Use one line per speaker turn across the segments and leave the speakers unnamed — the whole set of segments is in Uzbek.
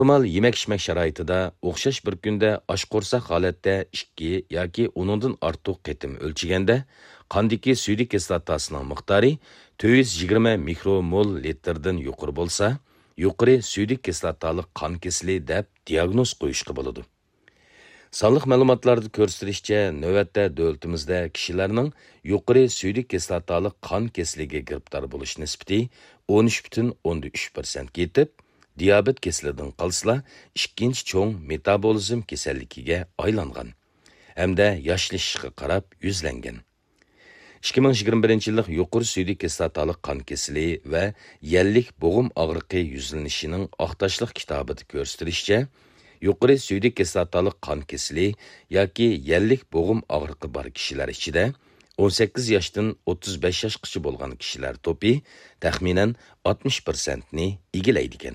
Normal yemek-içmek şəraitida o'xshash bir kunda oshqo'rsoq holatda 2 yoki uningdan ortiq qitim o'lchiganda qondagi suydik kislotasining miqdori 420 mikromol litrdan yuqori bo'lsa, yuqori suydik kislotali qon kesili deb diagnoz qo'yishga bo'ladi. Sonliq ma'lumotlarda ko'rsatilishicha, navbatda davlatimizda kishilarning yuqori suydik kislotali qon kesiliga giribdor bo'lish nisbati 13,3% yetib, diabet kesilidan qolsa, ikkinchi cho'ng metabolizm kasalligiga aylangan hamda yoshlashishiga qarab yuzlangan. 2021 yillik yuqori suydik kislotali qon kesili va yallik bo'g'im og'riqi yuzlanishining oqtashliq kitobida ko'rsatilishicha, yuqori suydik kislotali qon kesili yoki yallik bo'g'im og'riqi bor kishilar ichida 18 yoshdan 35 yoshgacha bo'lgan kishilar to'pi taxminan 60% ni egallaydi ekan.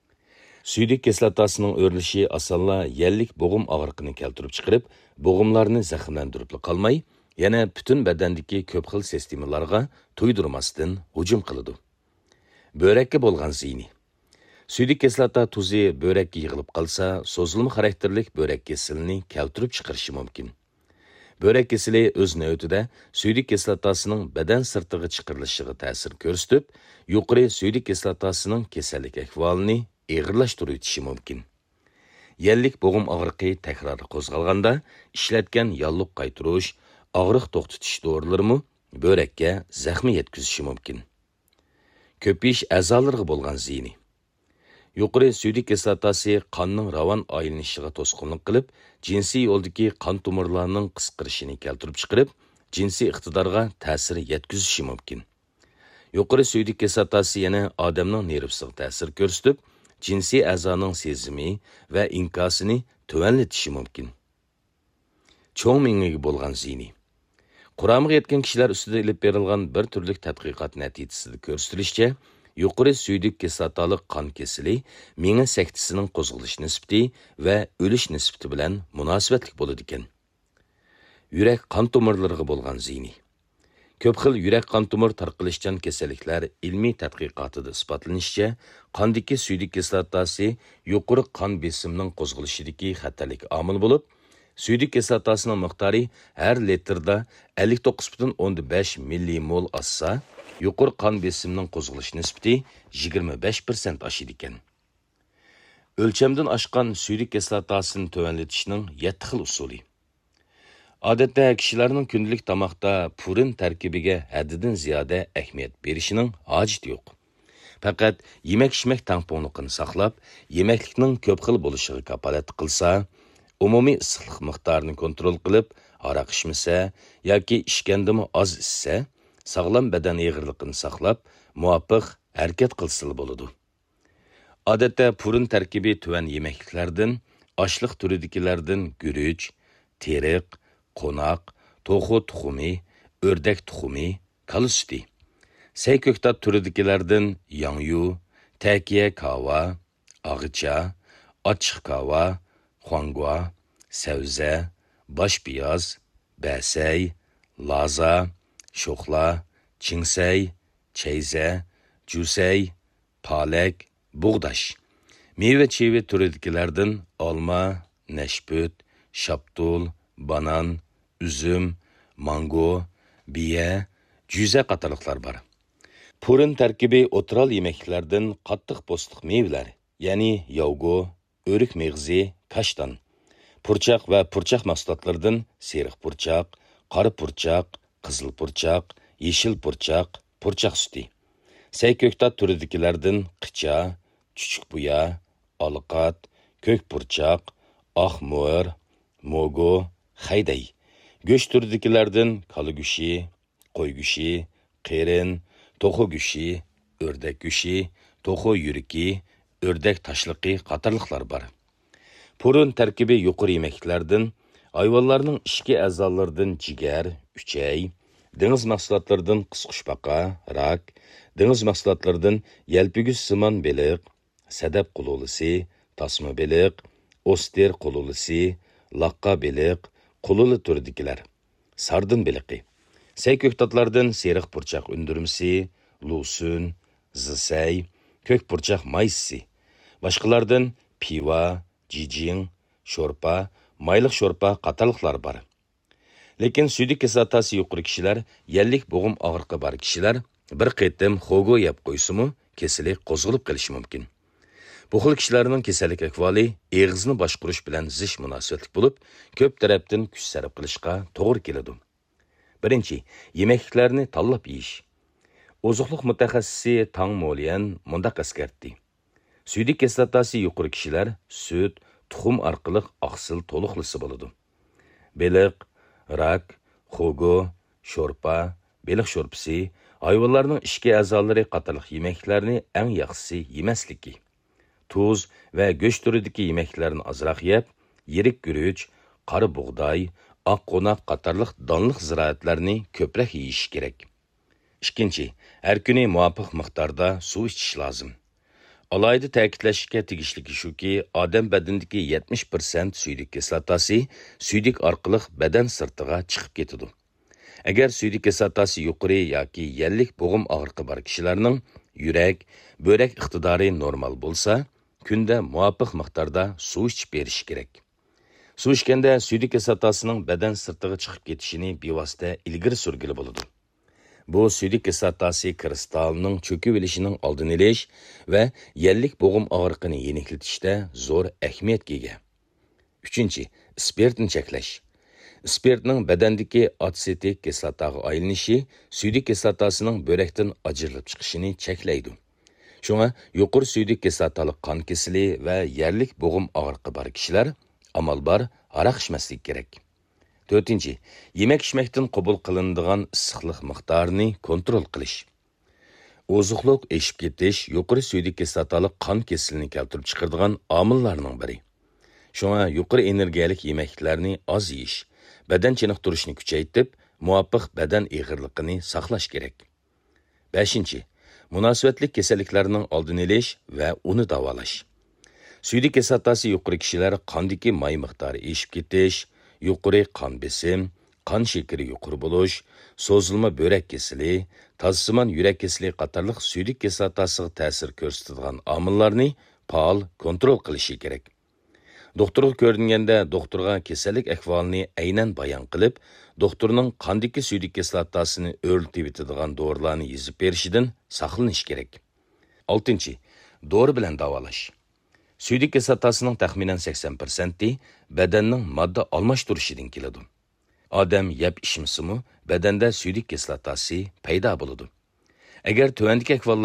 Suydik kislotasining o'rlishi asonla yallik bo'g'im og'riqini keltirib chiqarib, bo'g'imlarni zaxmlantirib qolmay, yana butun badandagi ko'p xil sistemalarga to'ydirmasdan hujum qiladi. Börekka bo'lgan ziyni. Suydik kislota tuzi börekka yig'ilib qolsa, so'zilma xarakterlik börek kesilini keltirib chiqarishi mumkin. Börek kesili o'z navbatida suydik kislotasining badan sirtiga chiqarilishiga ta'sir ko'rsatib, yuqori suydik kislotasining kasallik ahvolini og'irlashtiritishi mumkin. Yallik bo'g'im og'riqi takror qo'zg'alganda ishlatgan yalliq qaytirish, og'riq to'xtatish dorilarimi börekka zaxmi yetkazishi mumkin. Ko'pish a'zolariga bo'lgan ziyni. Yuqori suydik kislotasi qonning ravon aylanishiga to'sqinlik qilib, jinsiy yo'ldagi qon tomirlarining qisqarishini keltirib chiqarib, jinsiy iqtidorga ta'sir yetkazishi mumkin. Yuqori suydik kislotasi yana odamning nervisiga ta'sir ko'rsatib, jinsiy a'zoning sezimi va inkosini tuvanlatishi mumkin. Cho'ng mingiga bo'lgan ziyni. Quramiga yetgan kishilar ustida ilib berilgan bir turlik tadqiqot natijasida ko'rsatilishicha, yuqori suydik kislotali qon kesili mingi saktisining qo'zg'alish nisbati va o'lish nisbati bilan munosabatli bo'ladi ekan. Yurak qon tomirlariga bo'lgan ziyni. Ko'p xil yurak qon tomir tarqalishchan kasalliklar ilmiy tadqiqotida isbotlanishicha, qondagi suydik kislotasi yuqori qon besimining qo'zg'alishidagi xatarlik omil bo'lib, suydik kislotasining miqdori har litrda 59,5 millimol oshsa, yuqori qon besimining qo'zg'alish nisbati 25% oshadi ekan. O'lchamdan oshgan suydik kislotasini tuvanlatishning 7 xil usuli. Odatda kishilarning kundalik tamoqda purin tarkibiga haddidan ziyoda ahamiyat berishining hojati yo'q. Faqat yemak-ichmak tangponliqini saqlab, yemaklikning ko'p xil bo'lishiga kafolat qilsa, umumiy issiqlik miqdorini kontrol qilib, aroq ichmasa yoki ichgandimi oz ichsa, sog'lom badan eg'irligini saqlab, muvofiq harakat qilsa bo'ladi. Odatda purin tarkibi tuvan yemekliklardan, oshliq turidagilardan guruch, teriq, qo'noq, to'xu tuxumi, o'rdak tuxumi, kala suti. Say ko'ktat turidagilardan yangyu, takiya kava, og'icha, ochiq kava, xuangua, savza, bosh piyoz, basay, laza, sho'xla, chingsay, chayza, jusay, palak, bug'dash. Meva-cheva turidagilardan olma, nashput, shaptul, banan, üzüm, mango, biya, juza qatorliqlar bor. Purin tarkibi o'tiral yemeklardan qattiq po'stiq mevalar, ya'ni yovgo, o'rik meg'zi, kashtan, purchaq va purchaq mahsulotlardan seriq purchaq, qora purchaq, qizil purchaq, yeshil purchaq, purchaq suti. Say ko'ktat turidagilardan qicha, chuchuk buya, olqat, ko'k purchaq, oq mo'r, mogo, hayday. Go'sht turidagilardan kala go'shi, qo'y go'shi, qirin, to'xu go'shi, o'rdak go'shi, to'xu yuriki, o'rdak tashliqi qatorliqlar bor. Purin tarkibi yuqori yemeklardan, hayvonlarning ichki a'zolaridan jigar, uchay, dengiz mahsulotlaridan qisqushbaqa, rak, dengiz mahsulotlaridan yalpiguz simon beliq, sadab qululisi, tasma beliq, oster qululisi, laqqa beliq, qululi turidikilar, sardin beliqi. Say ko'ktatlardan seriq purchaq undirmisi, lusun, zisay, ko'k purchaq maysi. Boshqalardan piva, jijing, sho'rpa, mayliq sho'rpa qatorliqlar bor. Lekin suydik kislotasi yuqori kishilar, yellik bo'g'im og'riqi bor kishilar bir qitim xogo yeb qo'ysimi, kesili qo'zg'alib qolishi mumkin. Bu xil kishilarning kasallik ahvoli eg'izni boshqarish bilan zich munosabatli bo'lib, ko'p tarafdan kuch sarf qilishga to'g'ri keladi. Birinchi, yemekliklarni tanlab yeyish. Ozuqliq mutaxassisi Tang Molian mundaq eskartdi. Suydik kislotasi yuqori kishilar süt, tuxum orqali oqsil to'liqlisi bo'ladi. Beliq, rak, xogo, sho'rpa, beliq sho'rpasi, hayvonlarning ishki a'zolari qatorliq yemeklarni eng yaxshisi yemasligi. Tuz va go'sht turidagi yemeklarni ozroq yeb, yirik guruch, qora bug'doy, oq qo'noq qatorliq donliq ziroatlarni ko'proq yeyish kerak. Ikkinchi, har kuni muvofiq miqdorda suv ichish lozim. Alayda ta'kidlashga tegishligi shuki, odam badanidagi 70% suydik kislotasi suydik orqali badan sirtiga chiqib ketadi. Agar suydik kislotasi yuqori yoki yellik bo'g'im og'riqi bor kishilarning yurak, böbrek iqtidori normal bo'lsa, kunda muvofiq miqdorda suv ichib berish kerak. Suv ichganda suydik kislotasining badan sirtiga chiqib ketishini bevosita ilgari surgili bo'ladi. Bu suydik kislotasi kristalining cho'kib olishining oldini olish va yellik bo'g'im og'riqini yeniklatishda zo'r ahamiyatga ega. Uchinchi, spirtni cheklash. Spirtning badandagi atsetik kislotaga aylanishi suydik kislotasining böbrekdan ajrilib chiqishini cheklaydi. Shunga yuqori suydik kislotali qon kesili va yerlik bo'g'im og'riqi bor kishilar amal bor aroq ichmaslik kerak. To'rtinchi, yemek ichmakdan qabul qilinadigan issiqlik miqdorini kontrol qilish. Ozuqliq eshib ketish yuqori suydik kislotali qon kesilini keltirib chiqaradigan omillarning biri. Shunga yuqori energiyalik yemeklarni oz yeyish, badan chiniqtirishni kuchaytirib, muvofiq badan ig'irligini saqlash kerak. 5. Munosabatli kasalliklarning oldini olish va uni davolash. Suydik kislotasi yuqori kishilar qondagi may miqdori eshib ketish, yuqori qon besim, qon shekeri yuqori bo'lish, so'zilma böbrek kesili, tozsimon yurak kesili qatorliq suydik kislotasiga ta'sir ko'rsatadigan omillarni faol kontrol qilishi kerak. Doktorga ko'ringanda doktorga kasallik ahvolini aynan bayon qilib, doktorning qondagi suydik kislotasini o'rtib etadigan dorilarni yozib berishidan saqlanish kerak. 6. Dori bilan davolash. Suydik kislotasining taxminan 80% badanning modda almashtirishidan keladi. Odam yeb ichmasa-mu badanda suydik kislotasi paydo bo'ladi. Agar tuvandagi ahvollar